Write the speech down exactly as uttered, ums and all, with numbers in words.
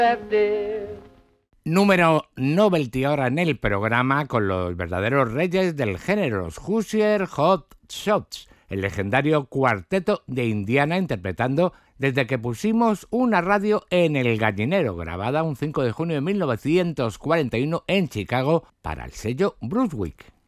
Número novelty ahora en el programa con los verdaderos reyes del género, los Hoosier Hot Shots, el legendario cuarteto de Indiana interpretando Desde que pusimos una radio en el gallinero, grabada un cinco de junio de mil novecientos cuarenta y uno en Chicago para el sello Brunswick.